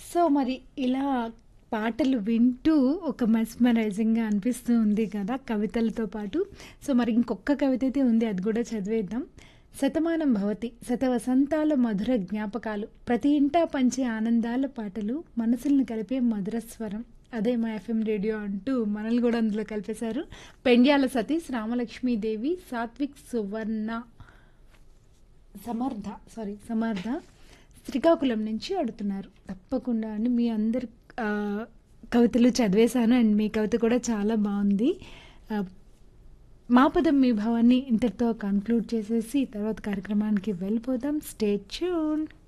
So, మరి ఇలా పాటలు వింటూ ఒక మెస్మరైజింగ్‌గా అనిపిస్తూ ఉంది కదా! కవితలతో పాటు. సో, మరి ఇంకొక కవిత అయితే ఉంది. అది కూడా చదివేద్దాం. శతమానం భవతి శతవసంతాల మధుర జ్ఞాపకాలు ప్రతి ఇంటా పంచే ఆనందాల పాటలు మనసుల్ని కలిపే మధుర స్వరం. అదే మా ఎఫ్ఎం రేడియో అంటూ మనల్ని కూడా అందులో కలిపేశారు. పెండ్యాల సతీష్, రామలక్ష్మీదేవి, సాత్విక్, సువర్ణ, సమర్థ శ్రీకాకుళం నుంచి అడుగుతున్నారు. తప్పకుండా అండి. మీ అందరి కవితలు చదివేశాను. అండ్ మీ కవిత కూడా చాలా బాగుంది. మా పదం మీ భావాన్ని ఇంతటితో కన్క్లూడ్ చేసేసి తర్వాత కార్యక్రమానికి వెళ్ళిపోదాం. Stay tuned.